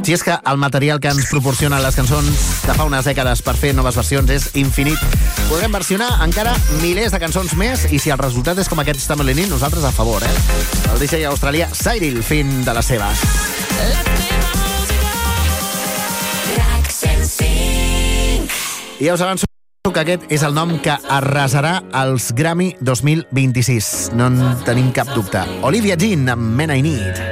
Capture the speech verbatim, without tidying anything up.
Si és que el material que ens proporcionen les cançons de fa unes dècades per fer noves versions és infinit. Podrem versionar encara milers de cançons més i si el resultat és com aquest Stammelini, nosaltres a favor, eh? El D J australià Cyril fent de les seves. I ja us avanço que aquest és el nom que arrasarà els Grammy dos mil vint-i-sis. No en tenim cap dubte. Olivia Dean amb Men I Need.